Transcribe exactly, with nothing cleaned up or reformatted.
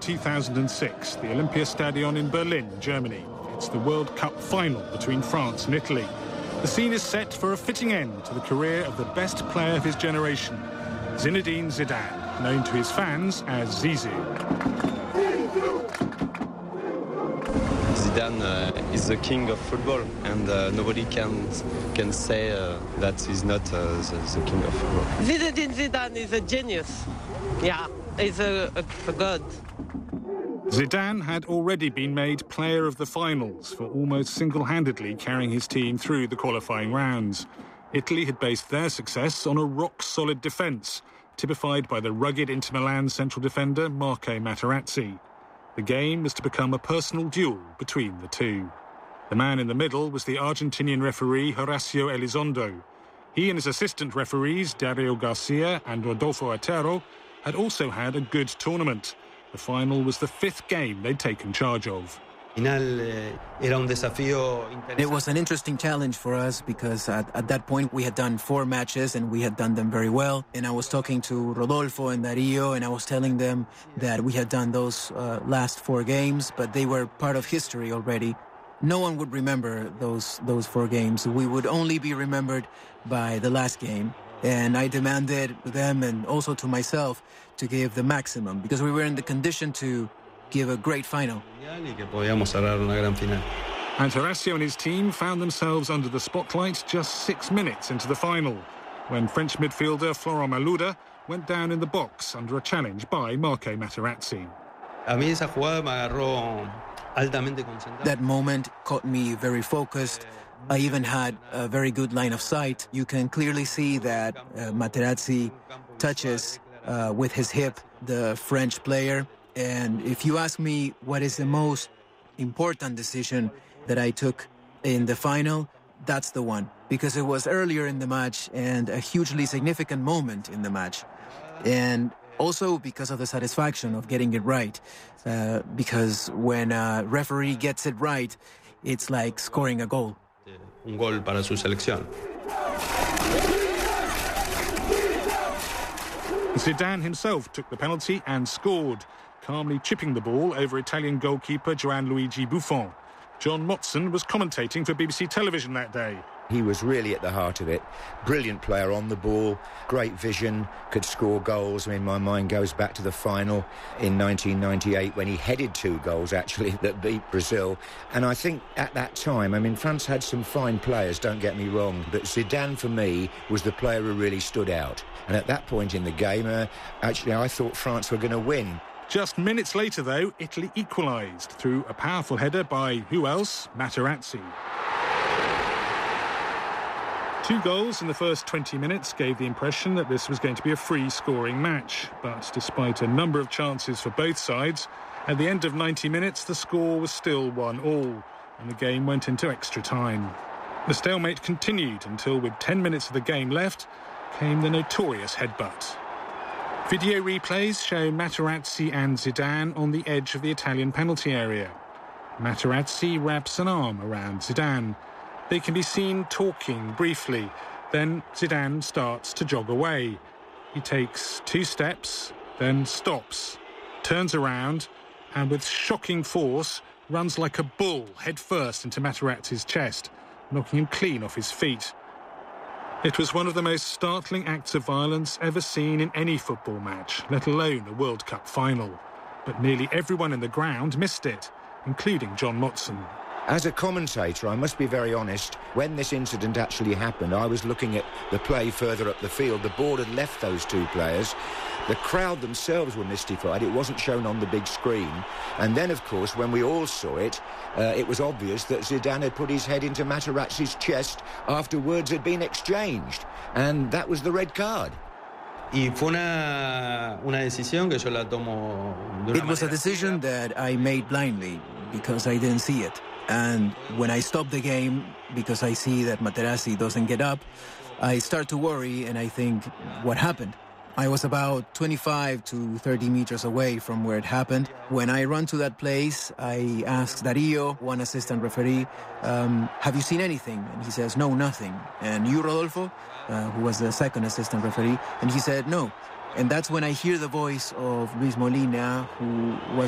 two thousand six, the Olympiastadion in Berlin, Germany. It's the World Cup final between France and Italy. The scene is set for a fitting end to the career of the best player of his generation, Zinedine Zidane, known to his fans as Zizou. Zidane uh, is the king of football, and uh, nobody can can say uh, that he's not uh, the, the king of football. Zinedine Zidane is a genius. Yeah, he's a, a, a god. Zidane had already been made player of the finals for almost single-handedly carrying his team through the qualifying rounds. Italy had based their success on a rock-solid defence, typified by the rugged Inter Milan central defender Marco Materazzi. The game was to become a personal duel between the two. The man in the middle was the Argentinian referee Horacio Elizondo. He and his assistant referees Dario Garcia and Rodolfo Otero had also had a good tournament. The final was the fifth game they'd taken charge of. It was an interesting challenge for us because at, at that point we had done four matches and we had done them very well. And I was talking to Rodolfo and Dario and I was telling them that we had done those uh, last four games, but they were part of history already. No one would remember those those four games. We would only be remembered by the last game. And I demanded to them and also to myself to give the maximum because we were in the condition to give a great final. And Horacio and his team found themselves under the spotlight just six minutes into the final, when French midfielder Florent Malouda went down in the box under a challenge by Marco Materazzi. That moment caught me very focused. I even had a very good line of sight. You can clearly see that uh, Materazzi touches uh, with his hip the French player. And if you ask me what is the most important decision that I took in the final, that's the one. Because it was earlier in the match and a hugely significant moment in the match. And also because of the satisfaction of getting it right. Uh, because when a referee gets it right, it's like scoring a goal. Un gol para su selección. Zidane himself took the penalty and scored, calmly chipping the ball over Italian goalkeeper Gianluigi Buffon. John Motson was commentating for B B C Television that day. He was really at the heart of it. Brilliant player on the ball, great vision, could score goals. I mean, my mind goes back to the final in nineteen ninety-eight when he headed two goals, actually, that beat Brazil. And I think at that time, I mean, France had some fine players, don't get me wrong, but Zidane, for me, was the player who really stood out. And at that point in the game, uh, actually, I thought France were going to win. Just minutes later, though, Italy equalised through a powerful header by, who else? Materazzi. Two goals in the first twenty minutes gave the impression that this was going to be a free-scoring match. But despite a number of chances for both sides, at the end of ninety minutes, the score was still one all, and the game went into extra time. The stalemate continued until, with ten minutes of the game left, came the notorious headbutt. Video replays show Materazzi and Zidane on the edge of the Italian penalty area. Materazzi wraps an arm around Zidane. They can be seen talking briefly. Then Zidane starts to jog away. He takes two steps, then stops, turns around, and with shocking force runs like a bull headfirst into Materazzi's chest, knocking him clean off his feet. It was one of the most startling acts of violence ever seen in any football match, let alone a World Cup final. But nearly everyone in the ground missed it, including John Motson. As a commentator, I must be very honest, when this incident actually happened, I was looking at the play further up the field. The ball had left those two players. The crowd themselves were mystified. It wasn't shown on the big screen. And then, of course, when we all saw it, uh, it was obvious that Zidane had put his head into Materazzi's chest after words had been exchanged. And that was the red card. It was a decision that I made blindly because I didn't see it. And when I stop the game, because I see that Materazzi doesn't get up, I start to worry and I think, what happened? I was about twenty-five to thirty meters away from where it happened. When I run to that place, I ask Dario, one assistant referee, um, have you seen anything? And he says, no, nothing. And you, Rodolfo, uh, who was the second assistant referee, and he said, no. And that's when I hear the voice of Luis Molina, who was